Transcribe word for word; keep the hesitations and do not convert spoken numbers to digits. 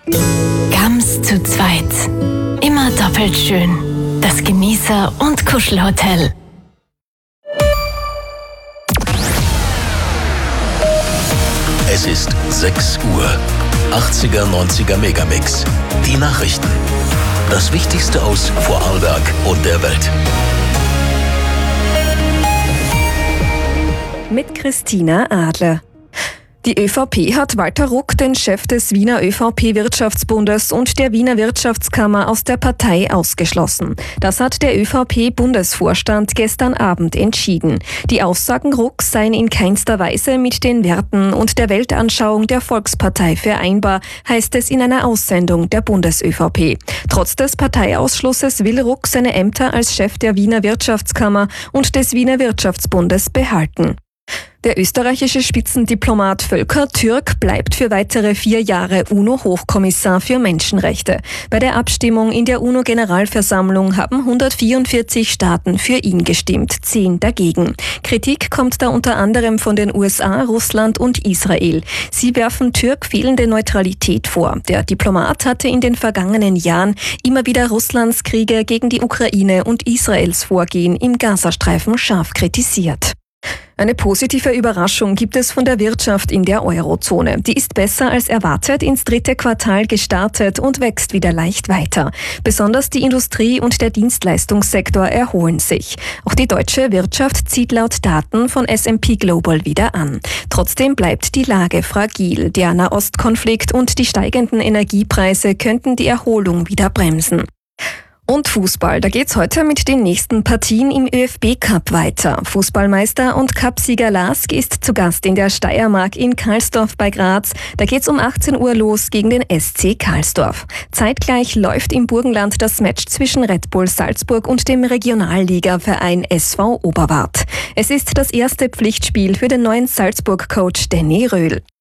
Gams zu zweit. Immer doppelt schön. Das Genießer- und Kuschelhotel. Es ist sechs Uhr. achtziger, neunziger Megamix. Die Nachrichten. Das Wichtigste aus Vorarlberg und der Welt. Mit Christina Adler. Die ÖVP hat Walter Ruck, den Chef des Wiener ÖVP-Wirtschaftsbundes und der Wiener Wirtschaftskammer, aus der Partei ausgeschlossen. Das hat der ÖVP-Bundesvorstand gestern Abend entschieden. Die Aussagen Rucks seien in keinster Weise mit den Werten und der Weltanschauung der Volkspartei vereinbar, heißt es in einer Aussendung der Bundes-ÖVP. Trotz des Parteiausschlusses will Ruck seine Ämter als Chef der Wiener Wirtschaftskammer und des Wiener Wirtschaftsbundes behalten. Der österreichische Spitzendiplomat Volker Türk bleibt für weitere vier Jahre UNO-Hochkommissar für Menschenrechte. Bei der Abstimmung in der UNO-Generalversammlung haben hundertvierundvierzig Staaten für ihn gestimmt, zehn dagegen. Kritik kommt da unter anderem von den U S A, Russland und Israel. Sie werfen Türk fehlende Neutralität vor. Der Diplomat hatte in den vergangenen Jahren immer wieder Russlands Kriege gegen die Ukraine und Israels Vorgehen im Gazastreifen scharf kritisiert. Eine positive Überraschung gibt es von der Wirtschaft in der Eurozone. Die ist besser als erwartet ins dritte Quartal gestartet und wächst wieder leicht weiter. Besonders die Industrie und der Dienstleistungssektor erholen sich. Auch die deutsche Wirtschaft zieht laut Daten von S and P Global wieder an. Trotzdem bleibt die Lage fragil. Der Nahostkonflikt und die steigenden Energiepreise könnten die Erholung wieder bremsen. Und Fußball, da geht's heute mit den nächsten Partien im ÖFB-Cup weiter. Fußballmeister und Cupsieger Lask ist zu Gast in der Steiermark in Karlsdorf bei Graz. Da geht's um achtzehn Uhr los gegen den S C Karlsdorf. Zeitgleich läuft im Burgenland das Match zwischen Red Bull Salzburg und dem Regionalligaverein S V Oberwart. Es ist das erste Pflichtspiel für den neuen Salzburg-Coach Danny Röhl.